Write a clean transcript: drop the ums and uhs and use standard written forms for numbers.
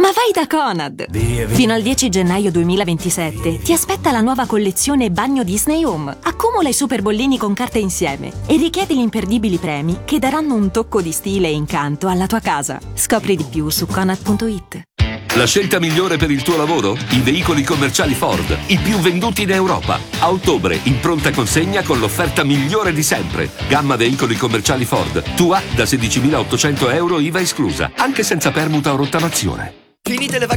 Ma vai da Conad! Fino al 10 gennaio 2027 ti aspetta la nuova collezione Bagno Disney Home. Accumula i super bollini con carte insieme e richiedi gli imperdibili premi che daranno un tocco di stile e incanto alla tua casa. Scopri di più su Conad.it. La scelta migliore per il tuo lavoro? I veicoli commerciali Ford, i più venduti in Europa. A ottobre, in pronta consegna con l'offerta migliore di sempre. Gamma veicoli commerciali Ford, tua da 16.800 euro IVA esclusa, anche senza permuta o rottamazione. Finite le vacanze